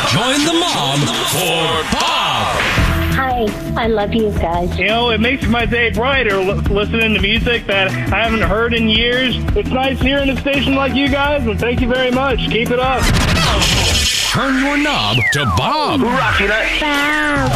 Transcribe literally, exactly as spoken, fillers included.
Join the mob for Bob. Hi, I love you guys. You know, it makes my day brighter l- listening to music that I haven't heard in years. It's nice hearing a station like you guys, and thank you very much. Keep it up. Turn your knob to Bob. Rocky night. Bob.